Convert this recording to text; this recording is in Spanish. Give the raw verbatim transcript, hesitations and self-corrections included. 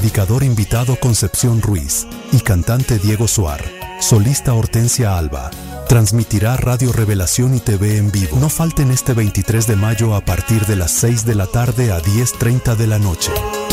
predicador invitado Concepción Ruiz y cantante Diego Suar, solista Hortensia Alba. Transmitirá Radio Revelación y T V en vivo. No falten este veintitrés de mayo a partir de las seis de la tarde a diez treinta de la noche.